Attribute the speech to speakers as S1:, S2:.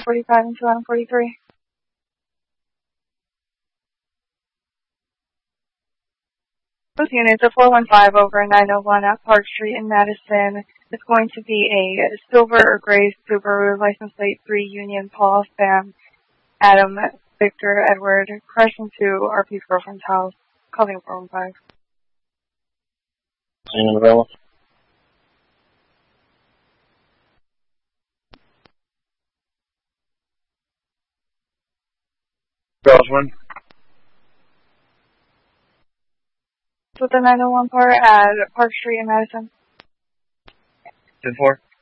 S1: 145 and 243. Both units, a 415 over 901 at Park Street in Madison. It's going to be a silver or gray Subaru, license plate 3 Union, Paul, Sam, Adam, Victor, Edward, crash into RP's girlfriend's house. Calling 415.
S2: Scene available. Crosswind.
S1: With the 901 part at Park Street in Madison.
S2: 10-4.